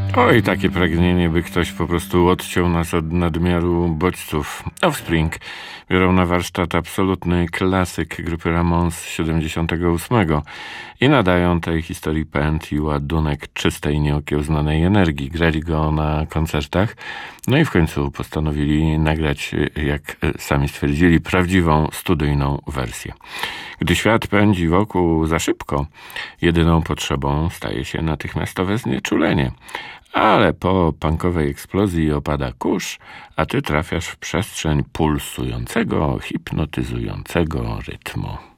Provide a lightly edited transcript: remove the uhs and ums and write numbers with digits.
Oj, takie pragnienie, by ktoś po prostu odciął nas od nadmiaru bodźców. Offspring biorą na warsztat absolutny klasyk grupy Ramones z 78 i nadają tej historii pęd i ładunek czystej, nieokiełznanej energii. Grali go na koncertach, no i w końcu postanowili nagrać, jak sami stwierdzili, prawdziwą studyjną wersję. Gdy świat pędzi wokół za szybko, jedyną potrzebą staje się natychmiastowe znieczulenie. Ale po punkowej eksplozji opada kurz, a ty trafiasz w przestrzeń pulsującego, hipnotyzującego rytmu.